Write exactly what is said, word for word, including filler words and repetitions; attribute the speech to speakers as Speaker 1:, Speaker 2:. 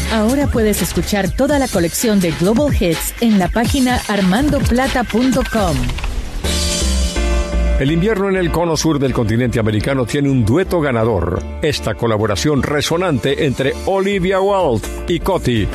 Speaker 1: Ahora puedes escuchar toda la colección de Global Hits en la página armando plata punto com.
Speaker 2: El invierno en el cono sur del continente americano tiene un dueto ganador. Esta colaboración resonante entre Olivia Wilde y Coti